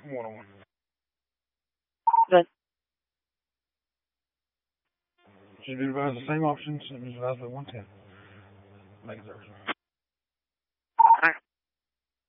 101. Good. Should be advised the same options. Should be advised by 110. Make it